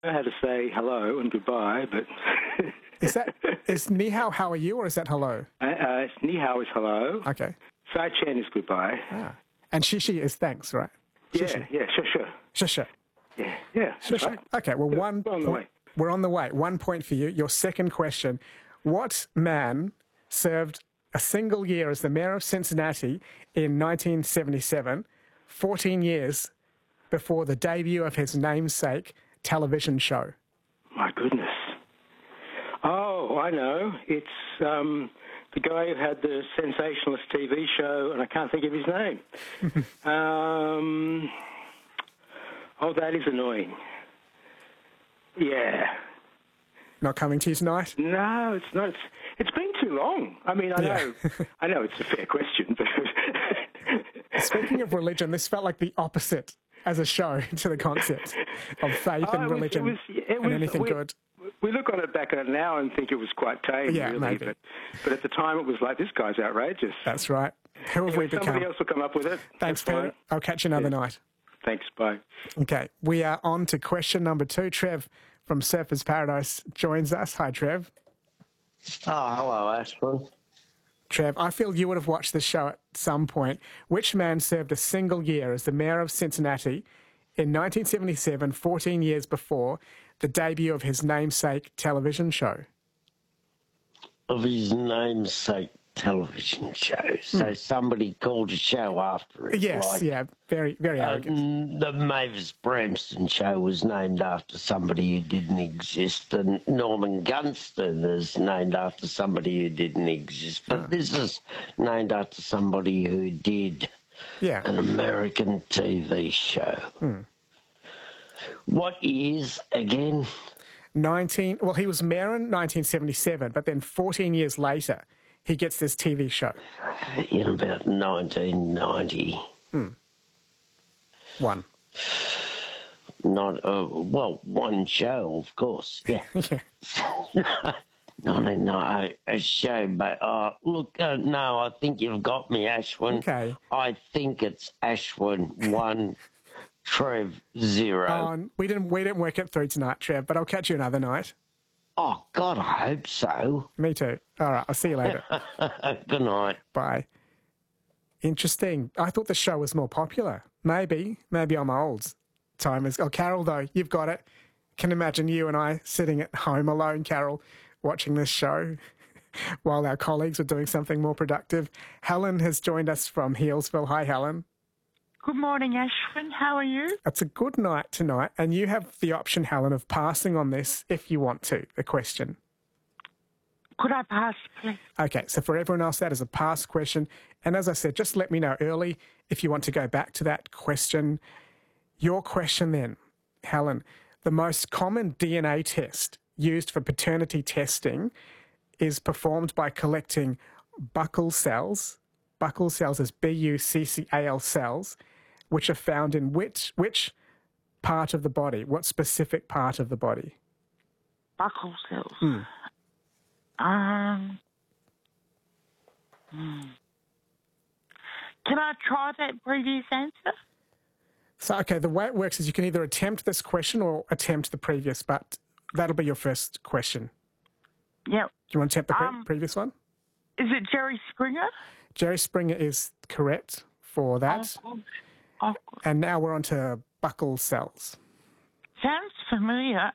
know how to say hello and goodbye, but Is ni hao, how are you, or is that hello? ni hao is hello. Okay. Sai chen is goodbye. And shishi is thanks, right? Shishi. Yeah, sure. Shisha. Yeah, that's Shisha. right. Okay, well, Yeah, one we're on the point. way. We're on the way. 1 point for you. Your second question. What man served a single year as the mayor of Cincinnati in 1977, 14 years before the debut of his namesake television show? My goodness. Oh, I know. It's the guy who had the sensationalist TV show, and I can't think of his name. That is annoying. Yeah. Not coming to you tonight? No, it's not. It's been too long. I mean, I know it's a fair question, but... Speaking of religion, this felt like the opposite as a show to the concept of faith and religion and anything good. We look on it back on it now and think it was quite tame, really. Maybe. But at the time it was like, this guy's outrageous. That's right. Who have we become? Somebody else will come up with it. Thanks, Peter. I'll catch you another night. Thanks, bye. Okay, we are on to question number 2. Trev from Surfers Paradise joins us. Hi, Trev. Oh, hello, Ashwin. Trev, I feel you would have watched this show at some point. Which man served a single year as the mayor of Cincinnati in 1977, 14 years before the debut of his namesake television show? Of his namesake television show. So somebody called a show after it. Yes, very, very arrogant. The Mavis Bramston show was named after somebody who didn't exist, and Norman Gunston is named after somebody who didn't exist. But this is named after somebody who did an American TV show. What is, again? Well, he was mayor in 1977, but then 14 years later, he gets this TV show. In about 1990. One. One show, of course. Yeah. No, a show, but look, no, I think you've got me, Ashwin. Okay. I think it's Ashwin 1, Trev 0. We didn't work it through tonight, Trev, but I'll catch you another night. Oh, God, I hope so. Me too. All right, I'll see you later. Good night. Bye. Interesting. I thought the show was more popular. Maybe I'm old. Timers. Oh, Carol, though, you've got it. Can imagine you and I sitting at home alone, Carol, watching this show while our colleagues were doing something more productive. Helen has joined us from Healesville. Hi, Helen. Good morning, Ashwin. How are you? It's a good night tonight, and you have the option, Helen, of passing on this if you want to, the question. Could I pass, please? Okay, so for everyone else, that is a pass question. And as I said, just let me know early if you want to go back to that question. Your question then, Helen. The most common DNA test used for paternity testing is performed by collecting buccal cells. Buccal cells is buccal cells, which are found in which part of the body? What specific part of the body? Buccal cells. Can I try that previous answer? So, okay, the way it works is you can either attempt this question or attempt the previous, but that'll be your first question. Yep. Do you want to attempt the previous one? Is it Jerry Springer? Jerry Springer is correct for that. Oh, and now we're on to buccal cells. sounds familiar.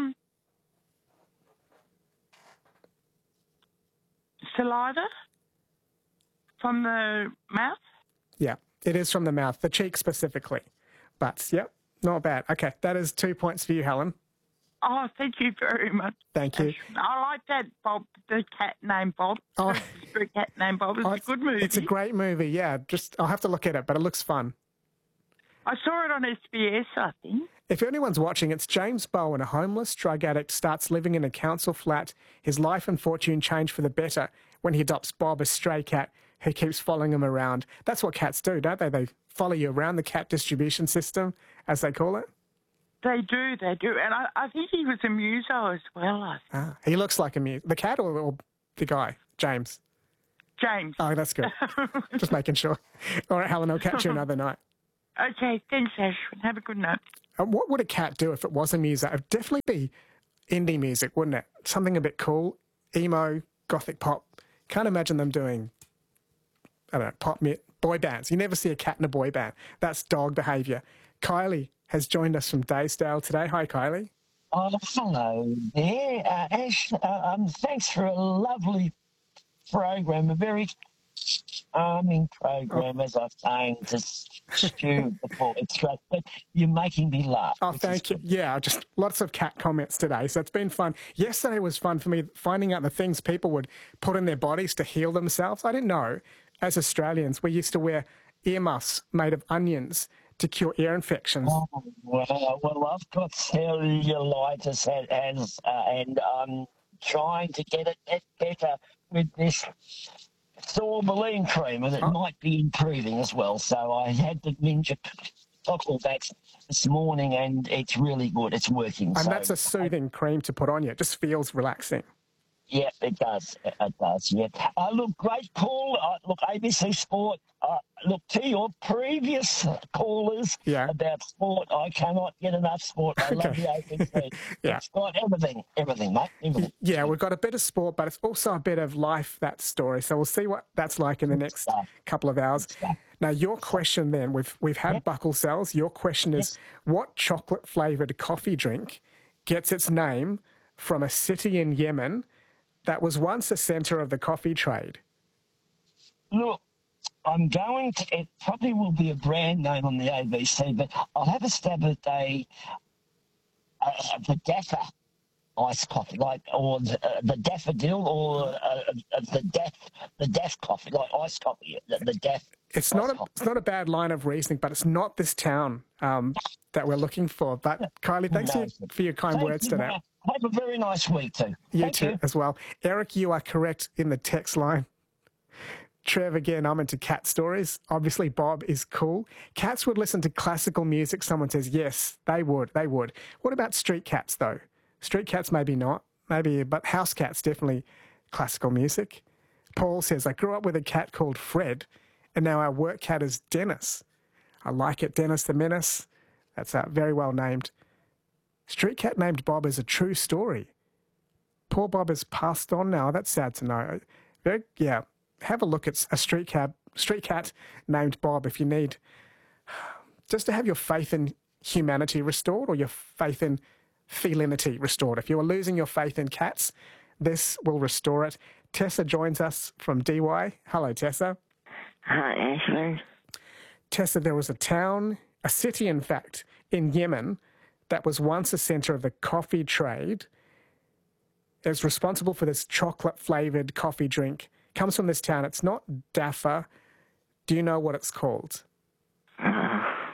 Saliva from the mouth? Yeah, it is from the mouth, the cheek specifically. But, yep, not bad. Okay, that is 2 points for you, Helen. Oh, thank you very much. Thank you. I like that Bob, the cat named Bob. Oh. The cat named Bob. It's a good movie. It's a great movie, yeah. I'll have to look at it, but it looks fun. I saw it on SBS, I think. If anyone's watching, it's James Bowen, a homeless drug addict, starts living in a council flat. His life and fortune change for the better when he adopts Bob, a stray cat, who keeps following him around. That's what cats do, don't they? They follow you around, the cat distribution system, as they call it. They do. And I think he was a muso as well. He looks like a muso. The cat or the guy? James? James. Oh, that's good. Just making sure. All right, Helen, I'll catch you another night. Okay, thanks, Ashwin. Have a good night. What would a cat do if it was a muso? It would definitely be indie music, wouldn't it? Something a bit cool, emo, gothic pop. Can't imagine them doing, I don't know, boy bands. You never see a cat in a boy band. That's dog behaviour. Kylie has joined us from Daysdale today. Hi, Kylie. Oh, hello there, Ash. Thanks for a lovely program, a very charming program, as I was saying to Stu before. It's great, but you're making me laugh. Oh, thank you. Yeah, just lots of cat comments today, so it's been fun. Yesterday was fun for me, finding out the things people would put in their bodies to heal themselves. I didn't know, as Australians, we used to wear earmuffs made of onions to cure ear infections. Oh, well, I've got cellulitis and I'm trying to get it better with this Sorbeline cream, and it might be improving as well. So I had the Ninja Toxalvax this morning, and it's really good. It's working. And that's a soothing cream to put on you. It just feels relaxing. Yeah, it does. It does, yeah. Look, great call. Look, ABC Sport, look, to your previous callers about sport, I cannot get enough sport. I love the ABC. Yeah. It's got everything, mate, everything. Yeah, we've got a bit of sport, but it's also a bit of life, that story. So we'll see what that's like in the next couple of hours. Now, your question then, we've had buccal cells. Your question is, what chocolate-flavoured coffee drink gets its name from a city in Yemen that was once a centre of the coffee trade? Look, I'm going to, it probably will be a brand name on the ABC, but I'll have a stab at the Daffa iced coffee, or the Daffodil, or the Daff coffee, like iced coffee, the Daff. It's not a bad line of reasoning, but it's not this town that we're looking for. But Kylie, thanks for your kind words today. Have a very nice week too. You too, as well. Eric, you are correct in the text line. Trev, again, I'm into cat stories. Obviously, Bob is cool. Cats would listen to classical music. Someone says, yes, they would. What about street cats, though? Street cats, maybe not. Maybe, but house cats, definitely classical music. Paul says, I grew up with a cat called Fred, and now our work cat is Dennis. I like it, Dennis the Menace. That's very well named. Street cat named Bob is a true story. Poor Bob has passed on now. That's sad to know. Have a look at a street cat named Bob if you need just to have your faith in humanity restored, or your faith in felinity restored. If you are losing your faith in cats, this will restore it. Tessa joins us from DY. Hello, Tessa. Hi, Ashwin. Tessa, there was a city, in fact, in Yemen that was once a centre of the coffee trade. It was responsible for this chocolate-flavoured coffee drink. Comes from this town. It's not Daffa. Do you know what it's called? I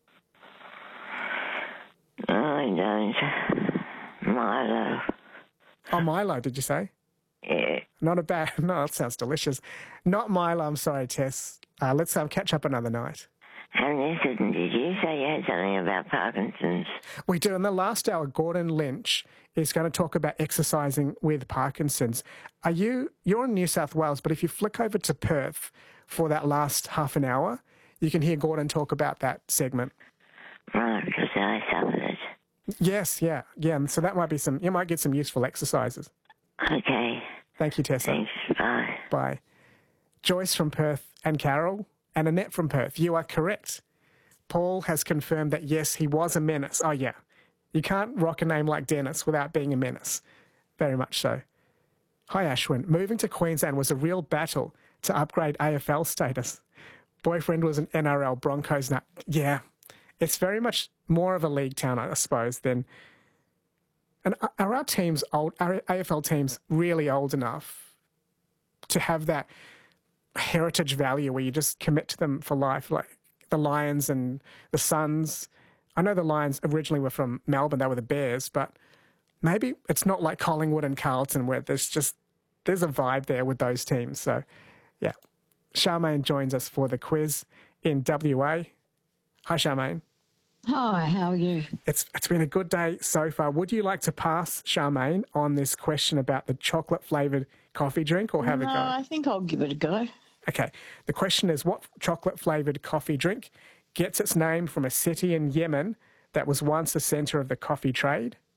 don't. Milo. Oh, Milo, did you say? Yeah. No, that sounds delicious. Not Milo, I'm sorry, Tess. Let's catch up another night. And listen, did you say you had something about Parkinson's? We do. In the last hour, Gordon Lynch is going to talk about exercising with Parkinson's. You're in New South Wales, but if you flick over to Perth for that last half an hour, you can hear Gordon talk about that segment. Right, because I suffered it. Yes, yeah. And so that might be you might get some useful exercises. Okay. Thank you, Tessa. Thanks. Bye. Bye. Joyce from Perth and Carol and Annette from Perth. You are correct. Paul has confirmed that, yes, he was a menace. Oh, yeah. You can't rock a name like Dennis without being a menace. Very much so. Hi, Ashwin. Moving to Queensland was a real battle to upgrade AFL status. Boyfriend was an NRL Broncos nut. Yeah. It's very much more of a league town, I suppose, than... And are our teams old? Are AFL teams really old enough to have that heritage value where you just commit to them for life, like the Lions and the Suns? I know the Lions originally were from Melbourne, they were the Bears, but maybe it's not like Collingwood and Carlton where there's a vibe there with those teams. So, yeah. Charmaine joins us for the quiz in WA. Hi, Charmaine. Hi, how are you? It's been a good day so far. Would you like to pass, Charmaine, on this question about the chocolate-flavoured coffee drink, or have a go? No, I think I'll give it a go. Okay. The question is, what chocolate-flavoured coffee drink gets its name from a city in Yemen that was once the centre of the coffee trade?